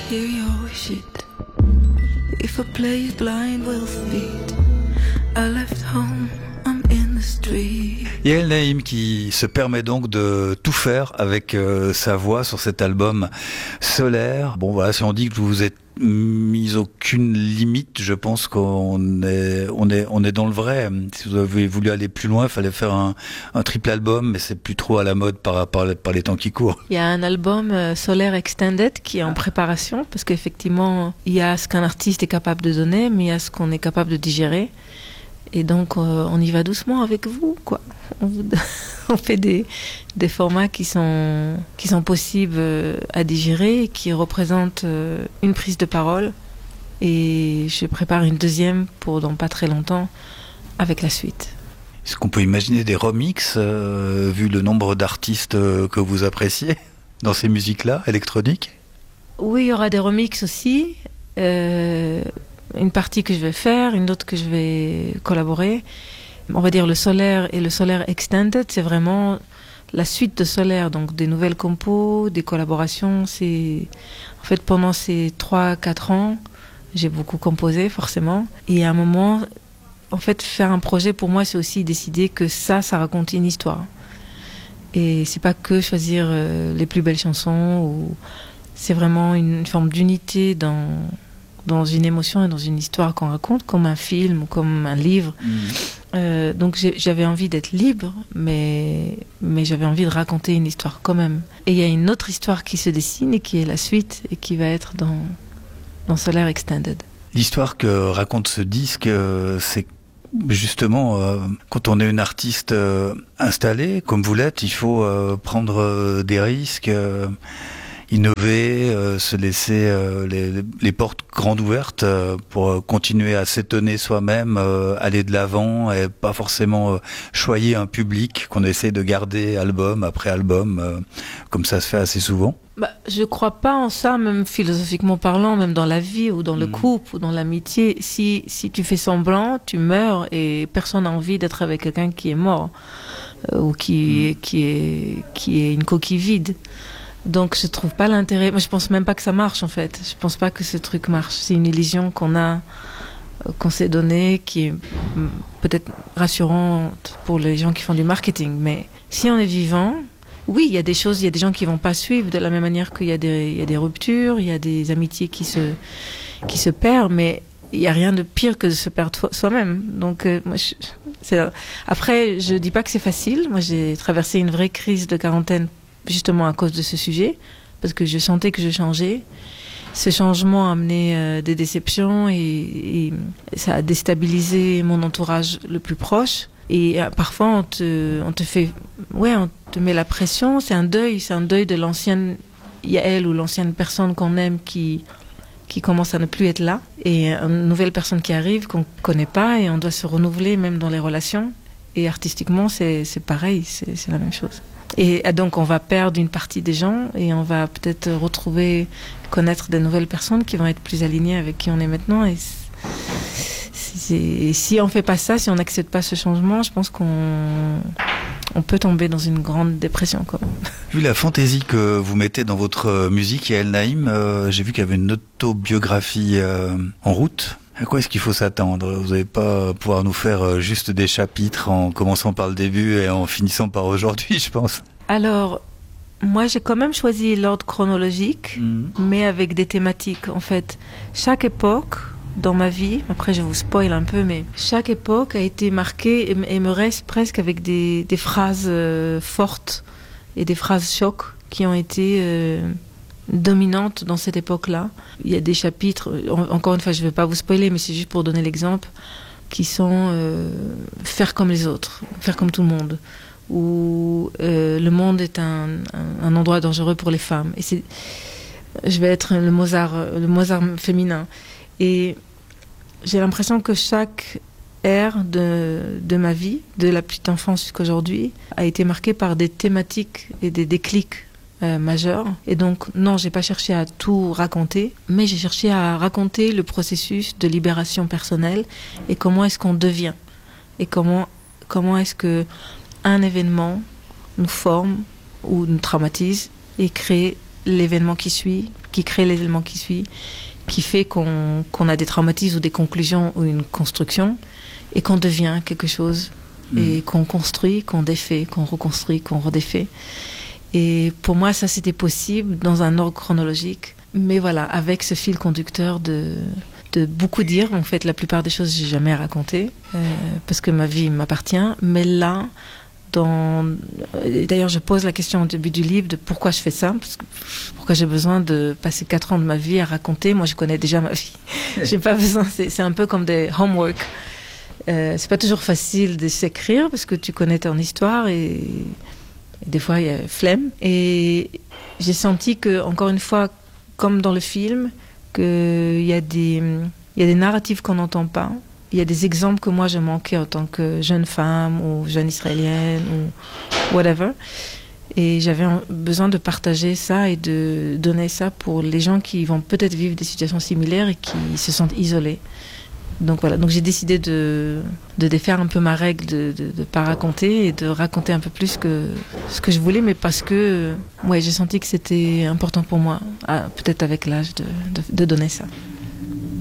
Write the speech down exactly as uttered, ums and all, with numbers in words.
hear your shit. If I play it blind, we'll beat. I left home, I'm in the street. Yael Naïm qui se permet donc de tout faire avec euh, sa voix sur cet album Solaire. Bon voilà, si on dit que vous vous êtes mis aucune limite, je pense qu'on est on est on est dans le vrai. Si vous avez voulu aller plus loin, il fallait faire un, un triple album, mais c'est plus trop à la mode par, par, par les temps qui courent. Il y a un album euh, Solaire Extended qui est en préparation, parce qu'effectivement il y a ce qu'un artiste est capable de donner, mais il y a ce qu'on est capable de digérer. Et donc euh, on y va doucement avec vous, quoi. On, vous, on fait des des formats qui sont qui sont possibles à digérer, et qui représentent euh, une prise de parole. Et je prépare une deuxième pour dans pas très longtemps avec la suite. Est-ce qu'on peut imaginer des remixes euh, vu le nombre d'artistes euh, que vous appréciez dans ces musiques-là électroniques? Oui, il y aura des remixes aussi. Euh, une partie que je vais faire, une autre que je vais collaborer. On va dire le Solaire et le Solaire Extended, c'est vraiment la suite de Solaire, donc des nouvelles compos, des collaborations. C'est en fait pendant ces trois quatre ans, j'ai beaucoup composé forcément. Et à un moment, en fait, faire un projet pour moi, c'est aussi décider que ça, ça raconte une histoire. Et c'est pas que choisir euh, les plus belles chansons, ou c'est vraiment une forme d'unité dans dans une émotion et dans une histoire qu'on raconte, comme un film ou comme un livre. Mmh. Euh, donc j'ai, j'avais envie d'être libre, mais, mais j'avais envie de raconter une histoire quand même. Et il y a une autre histoire qui se dessine et qui est la suite et qui va être dans, dans Solaire Extended. L'histoire que raconte ce disque, euh, c'est justement, euh, quand on est une artiste euh, installée, comme vous l'êtes, il faut euh, prendre euh, des risques, euh, innover, euh, se laisser euh, les, les portes grandes ouvertes euh, pour euh, continuer à s'étonner soi-même, euh, aller de l'avant et pas forcément euh, choyer un public qu'on essaie de garder album après album, euh, comme ça se fait assez souvent. Bah, je crois pas en ça, même philosophiquement parlant, même dans la vie ou dans le mmh. couple ou dans l'amitié. Si, si tu fais semblant, tu meurs et personne n'a envie d'être avec quelqu'un qui est mort euh, ou qui, mmh. qui, est, qui est une coquille vide. Donc je trouve pas l'intérêt. Moi je pense même pas que ça marche en fait. Je pense pas que ce truc marche. C'est une illusion qu'on a, qu'on s'est donnée, qui est peut-être rassurante pour les gens qui font du marketing. Mais si on est vivant, oui, il y a des choses, il y a des gens qui vont pas suivre de la même manière qu'il y a des, il y a des ruptures, il y a des amitiés qui se, qui se perdent, mais il y a rien de pire que de se perdre soi-même. Donc euh, moi, je, c'est, après, je dis pas que c'est facile. Moi, j'ai traversé une vraie crise de quarantaine justement à cause de ce sujet, parce que je sentais que je changeais. Ce changement a amené euh, des déceptions et, et ça a déstabilisé mon entourage le plus proche. Et euh, parfois, on te, on te fait, ouais, on te met la pression. C'est un deuil, c'est un deuil de l'ancienne Yael ou l'ancienne personne qu'on aime qui, qui commence à ne plus être là. Et une nouvelle personne qui arrive qu'on connaît pas et on doit se renouveler même dans les relations. Et artistiquement, c'est, c'est pareil, c'est, c'est la même chose. Et donc on va perdre une partie des gens et on va peut-être retrouver, connaître de nouvelles personnes qui vont être plus alignées avec qui on est maintenant. Et, c'est, et si on fait pas ça, si on n'accepte pas ce changement, je pense qu'on on peut tomber dans une grande dépression, quoi. Vu la fantaisie que vous mettez dans votre musique, Yael Naïm, euh, j'ai vu qu'il y avait une autobiographie euh, en route. À quoi est-ce qu'il faut s'attendre? Vous n'allez pas pouvoir nous faire juste des chapitres en commençant par le début et en finissant par aujourd'hui, je pense. Alors, moi j'ai quand même choisi l'ordre chronologique, mmh. mais avec des thématiques. En fait, chaque époque dans ma vie, après je vous spoil un peu, mais chaque époque a été marquée et, et me reste presque avec des, des phrases euh, fortes et des phrases chocs qui ont été... Euh, dominante dans cette époque-là. Il y a des chapitres, encore une fois, je ne vais pas vous spoiler, mais c'est juste pour donner l'exemple, qui sont euh, faire comme les autres, faire comme tout le monde, où euh, le monde est un, un, un endroit dangereux pour les femmes. Et c'est, je vais être le Mozart, le Mozart féminin. Et j'ai l'impression que chaque ère de, de ma vie, de la petite enfance jusqu'aujourd'hui, a été marquée par des thématiques et des déclics Euh, majeur. Et donc, non, j'ai pas cherché à tout raconter, mais j'ai cherché à raconter le processus de libération personnelle et comment est-ce qu'on devient et comment, comment est-ce que un événement nous forme ou nous traumatise et crée l'événement qui suit, qui crée l'événement qui suit, qui fait qu'on, qu'on a des traumatismes ou des conclusions ou une construction et qu'on devient quelque chose mmh. et qu'on construit, qu'on défait, qu'on reconstruit, qu'on redéfait. Et pour moi, ça, c'était possible dans un ordre chronologique. Mais voilà, avec ce fil conducteur de, de beaucoup dire. En fait, la plupart des choses, j'ai jamais raconté euh, parce que ma vie m'appartient. Mais là, dans... d'ailleurs, je pose la question au début du livre de pourquoi je fais ça, parce que pourquoi j'ai besoin de passer quatre ans de ma vie à raconter. Moi, je connais déjà ma vie. J'ai pas besoin. C'est, c'est un peu comme des homework. Euh, c'est pas toujours facile de s'écrire parce que tu connais ton histoire et, et des fois il y a flemme. Et j'ai senti que, encore une fois, comme dans le film, qu'il y a des, il y a des narratifs qu'on n'entend pas. Il y a des exemples que moi je manquais en tant que jeune femme ou jeune israélienne ou whatever. Et j'avais besoin de partager ça et de donner ça pour les gens qui vont peut-être vivre des situations similaires et qui se sentent isolés. Donc voilà, donc j'ai décidé de, de défaire un peu ma règle de ne de, de pas raconter et de raconter un peu plus que ce que je voulais, mais parce que ouais, j'ai senti que c'était important pour moi, à, peut-être avec l'âge, de, de, de donner ça.